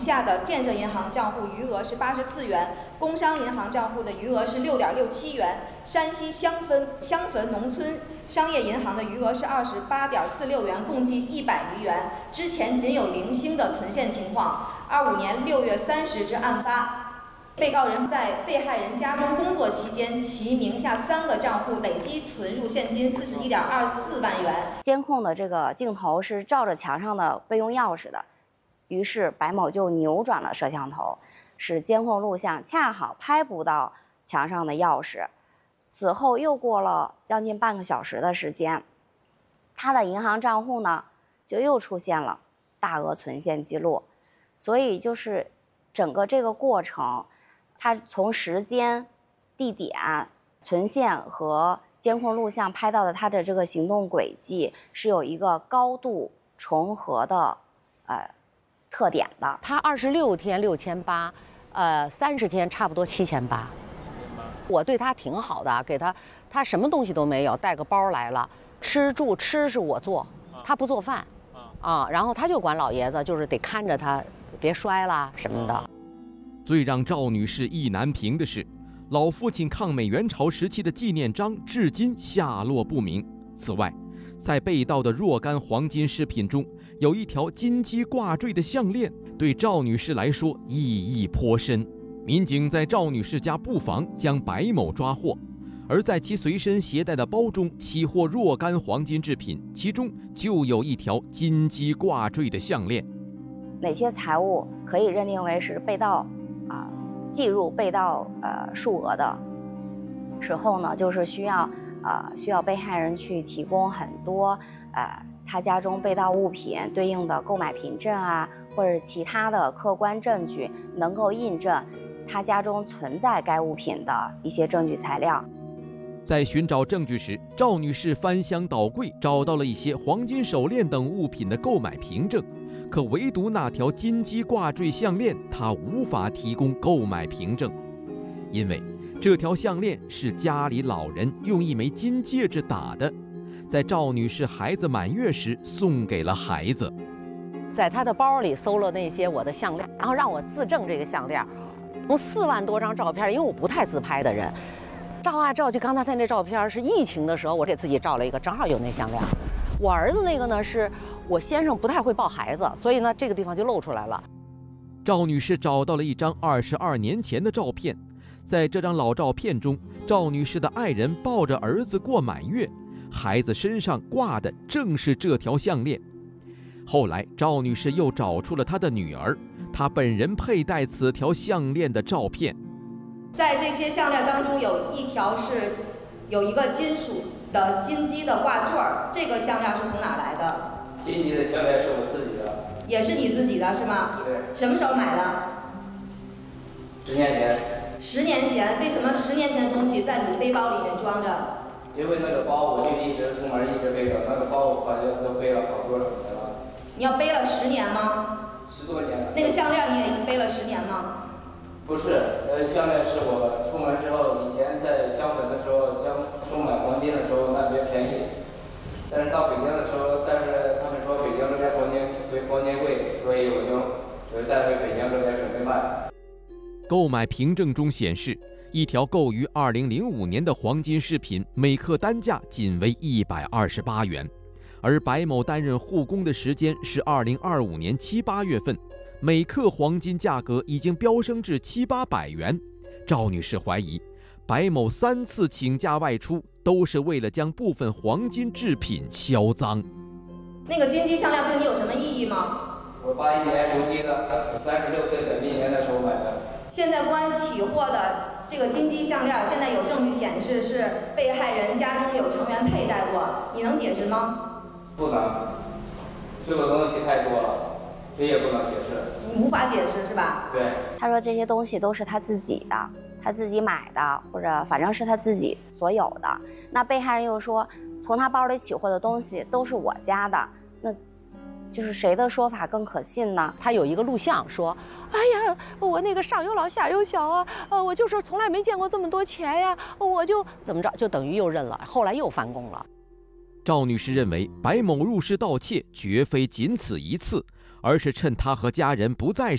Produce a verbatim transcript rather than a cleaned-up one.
下的建设银行账户余额是八十四元，工商银行账户的余额是六点六七元，山西襄汾襄汾农村商业银行的余额是二十八点四六元，共计一百余元。之前仅有零星的存现情况。二五年六月三十日案发，被告人在被害人家中工作期间，其名下三个账户累计存入现金四十一点二四万元。 监控的这个镜头是照着墙上的备用钥匙的，于是白某就扭转了摄像头，使监控录像恰好拍不到墙上的钥匙。此后又过了将近半个小时的时间，他的银行账户呢就又出现了大额存现记录，所以就是整个这个过程，他从时间、地点、存现和监控录像拍到的他的这个行动轨迹是有一个高度重合的呃特点的。 他二十六天六千八，呃，三十天差不多七千八。我对他挺好的，给他，他什么东西都没有，带个包来了，吃住吃是我做，他不做饭，啊，然后他就管老爷子，就是得看着他，别摔啦什么的。 最让赵女士意难平的是，老父亲抗美援朝时期的纪念章至今下落不明。此外，在被盗的若干黄金饰品中，有一条金鸡挂坠的项链，对赵女士来说意义颇深。民警在赵女士家布防，将白某抓获，而在其随身携带的包中起获若干黄金制品，其中就有一条金鸡挂坠的项链。 哪些财物可以认定为是被盗啊、呃、计入被盗呃数额的时候呢，就是需要呃需要被害人去提供很多呃他家中被盗物品对应的购买凭证啊，或者其他的客观证据，能够印证他家中存在该物品的一些证据材料。 在寻找证据时，赵女士翻箱倒柜，找到了一些黄金手链等物品的购买凭证，可唯独那条金鸡挂坠项链，她无法提供购买凭证，因为这条项链是家里老人用一枚金戒指打的，在赵女士孩子满月时送给了孩子。 在他的包里搜了那些我的项链，然后让我自证这个项链。从四万多张照片，因为我不太自拍的人，照啊照，就刚才他那照片是疫情的时候，我给自己照了一个，正好有那项链。我儿子那个呢，是我先生不太会抱孩子，所以呢这个地方就露出来了。 赵女士找到了一张二十二年前的照片，在这张老照片中，赵女士的爱人抱着儿子过满月，孩子身上挂的正是这条项链。后来赵女士又找出了她的女儿，她本人佩戴此条项链的照片。 在这些项链当中，有一条是有一个金属的金鸡的挂坠儿，这个项链是从哪来的？ 金鸡的项链是我自己的。 也是你自己的是吗？ 对。 什么时候买的？ 十年前。 十年前，为什么十年前的东西在你背包里面装着？ 因为那个包我就一直出门一直背着，那个包我好像都背了好多年了。 你要背了十年吗？ 十多年了。 那个项链你也背了十年吗？ 不是，呃，项链是我出门之后，以前在襄汾的时候，乡收买黄金的时候那边便宜，但是到北京的时候，但是他们说北京这边黄金贵，黄金贵，所以我就我就带回北京这边准备卖。 购买凭证中显示，一条购于二零零五年的黄金饰品，每克单价仅为一百二十八元。而白某担任护工的时间是二零二五年七八月份，每克黄金价格已经飙升至七八百元。赵女士怀疑，白某三次请假外出，都是为了将部分黄金制品销赃。 那个金鸡项链对你有什么意义吗？ 我八一年属鸡的，三十六岁本命年的时候买的。 现在公安起获的这个金鸡项链，现在有证据显示是被害人家中有成员佩戴过，你能解释吗？ 不能，这个东西太多了，谁也不能解释。 你无法解释是吧？ 对。 他说这些东西都是他自己的，他自己买的，或者反正是他自己所有的。那被害人又说，从他包里起获的东西都是我家的，那就是谁的说法更可信呢？ 他有一个录像说，哎呀，我那个上有老下有小啊，呃，我就是从来没见过这么多钱呀，我就怎么着，就等于又认了，后来又翻供了。 赵女士认为，白某入室盗窃绝非仅此一次，而是趁他和家人不在